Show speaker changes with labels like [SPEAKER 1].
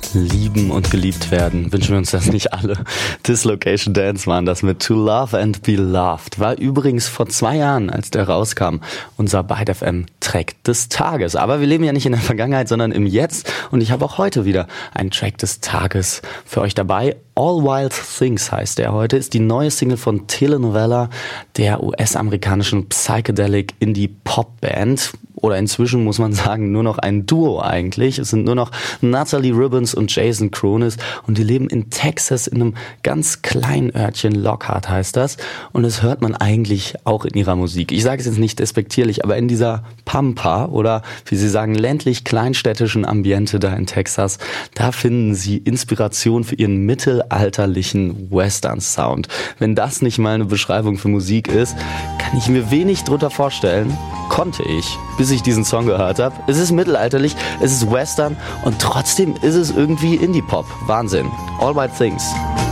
[SPEAKER 1] Lieben und geliebt werden. Wünschen wir uns das nicht alle? Dislocation Dance waren das mit To Love and Be Loved. War übrigens vor 2 Jahren, als der rauskam, unser Byte FM Track des Tages. Aber wir leben ja nicht in der Vergangenheit, sondern im Jetzt. Und ich habe auch heute wieder einen Track des Tages für euch dabei. All Wild Things heißt der heute, ist die neue Single von Telenovela, der US-amerikanischen Psychedelic Indie-Pop-Band. Oder inzwischen muss man sagen, nur noch ein Duo eigentlich. Es sind nur noch Natalie Ribbons und Jason Kronis und die leben in Texas in einem ganz kleinen Örtchen, Lockhart heißt das. Und das hört man eigentlich auch in ihrer Musik. Ich sage es jetzt nicht despektierlich, aber in dieser Pampa oder wie sie sagen, ländlich-kleinstädtischen Ambiente da in Texas, da finden sie Inspiration für ihren mittelalterlichen Western-Sound. Wenn das nicht mal eine Beschreibung für Musik ist, kann ich mir wenig drunter vorstellen. Konnte ich, bis ich diesen Song gehört habe. Es ist mittelalterlich, es ist Western und trotzdem ist es irgendwie Indie-Pop. Wahnsinn. All Wild Things.